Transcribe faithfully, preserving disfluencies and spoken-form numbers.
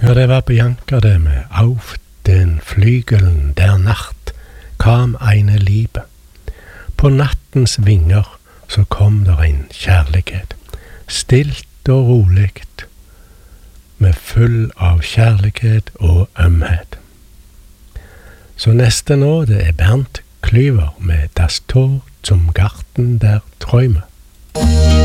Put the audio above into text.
Ja, det var Bianca det med Auf den Flygelen der Nacht kam eine Liebe. På nattens vinger så kom der en kjærlighet, stilt og roligt, med full av kjærlighet og ømhet. Så neste nå, det er Bernt Klyver med Das Tor zum Garten der Träume.